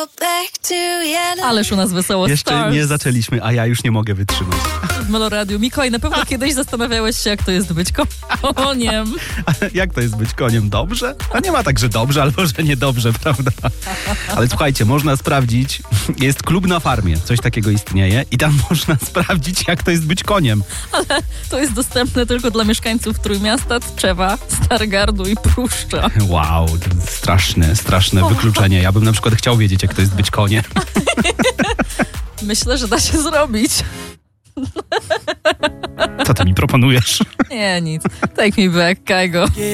Ależ u nas wesoło. Jeszcze Stars nie zaczęliśmy, a ja już nie mogę wytrzymać. w Meloradiu. Mikołaj, na pewno kiedyś zastanawiałeś się, jak to jest być koniem. Jak to jest być koniem? Dobrze? A nie ma tak, że dobrze albo że niedobrze, prawda? Ale słuchajcie, można sprawdzić, jest klub na farmie, coś takiego istnieje i tam można sprawdzić, jak to jest być koniem. Ale to jest dostępne tylko dla mieszkańców Trójmiasta, Tczewa, Stargardu i Pruszcza. Wow, to straszne wykluczenie. Ja bym na przykład chciał wiedzieć, jak to jest być koniem. Myślę, że da się zrobić. Co ty mi proponujesz? Nie, nic. Take me back, Kaigo.